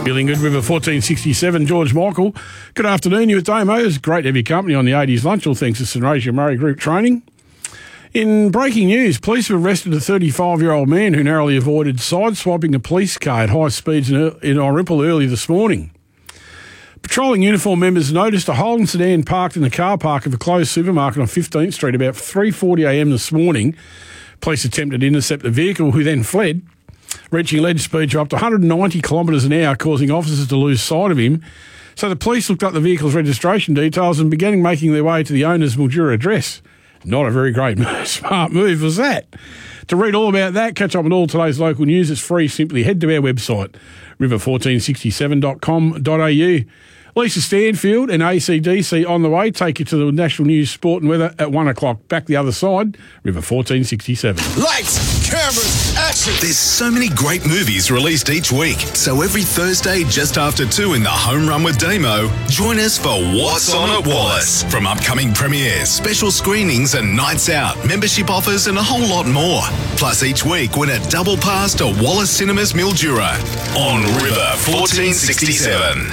Feeling good, River 1467, George Michael. Good afternoon, you with Damo. It's great to have your company on the 80s lunch, all thanks to St Razia Murray Group Training. In breaking news, police have arrested a 35-year-old man who narrowly avoided side-swiping a police car at high speeds in Irrimpel early this morning. Patrolling uniform members noticed a Holden sedan parked in the car park of a closed supermarket on 15th Street about 3:40am this morning. Police attempted to intercept the vehicle, who then fled, reaching alleged speeds of up to 190 kilometres an hour, causing officers to lose sight of him. So the police looked up the vehicle's registration details and began making their way to the owner's Mildura address. Not a very great smart move was that. To read all about that, catch up on all today's local news, it's free. Simply head to our website, river1467.com.au. Lisa Stanfield and ACDC on the way take you to the national news, sport and weather at 1 o'clock. Back the other side, River 1467. Lights, cameras, action. There's so many great movies released each week. So every Thursday just after 2 in the Home Run with Damo, join us for What's On at Wallace. From upcoming premieres, special screenings and nights out, membership offers and a whole lot more. Plus each week win a double pass to Wallace Cinemas Mildura on River 1467.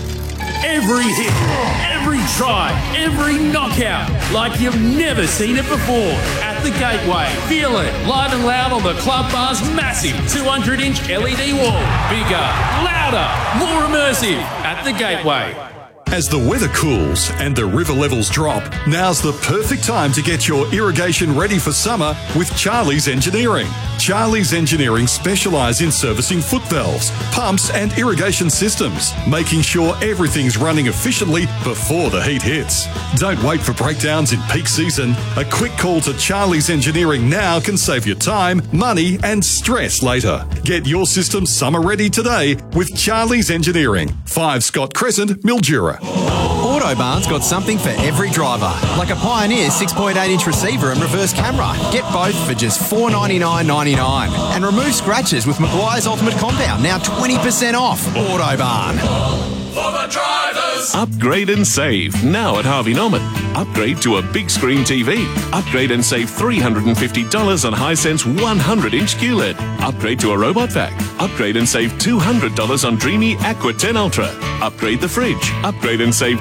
Every hit, every try, every knockout, like you've never seen it before. At the Gateway, feel it live and loud on the Club Bar's massive 200-inch LED wall. Bigger, louder, more immersive. At the Gateway. As the weather cools and the river levels drop, now's the perfect time to get your irrigation ready for summer with Charlie's Engineering. Charlie's Engineering specialise in servicing foot valves, pumps and irrigation systems, making sure everything's running efficiently before the heat hits. Don't wait for breakdowns in peak season. A quick call to Charlie's Engineering now can save you time, money and stress later. Get your system summer ready today with Charlie's Engineering, 5 Scott Crescent, Mildura. Autobarn's got something for every driver, like a Pioneer 6.8-inch receiver and reverse camera. Get both for just $499.99. And remove scratches with Maguire's Ultimate Compound, now 20% off. Autobarn. For the drivers. Upgrade and save now at Harvey Norman. Upgrade to a big screen TV. Upgrade and save $350 on Hisense 100-inch QLED. Upgrade to a robot vac. Upgrade and save $200 on Dreamy Aqua 10 Ultra. Upgrade the fridge. Upgrade and save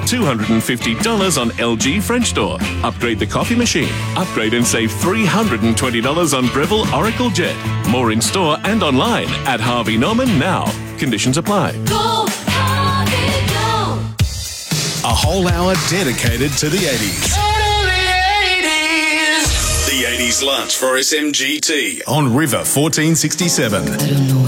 $250 on LG French door. Upgrade the coffee machine. Upgrade and save $320 on Breville Oracle Jet. More in store and online at Harvey Norman now. Conditions apply. Go, Harvey, go. A whole hour dedicated to the 80s. The 80s lunch for SMGT on River 1467.